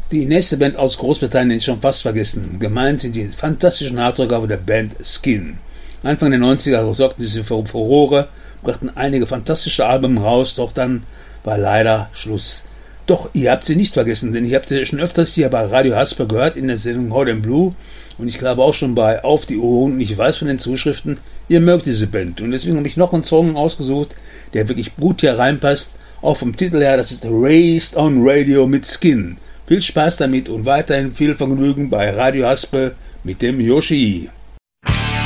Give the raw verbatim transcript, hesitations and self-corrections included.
Die nächste Band aus Großbritannien ist schon fast vergessen. Gemeint sind die fantastischen Hardrocker der Band Skin. Anfang der neunziger sorgten sie für Furore, brachten einige fantastische Alben raus, doch dann war leider Schluss. Doch ihr habt sie nicht vergessen, denn ich habe sie schon öfters hier bei Radio Hasper gehört in der Sendung Hot and Blue und ich glaube auch schon bei Auf die Ohren und ich weiß von den Zuschriften, ihr mögt diese Band und deswegen habe ich noch einen Song ausgesucht, der wirklich gut hier reinpasst, auch vom Titel her, das ist Raised on Radio mit Skin. Viel Spaß damit und weiterhin viel Vergnügen bei Radio Hasper mit dem Yoshi.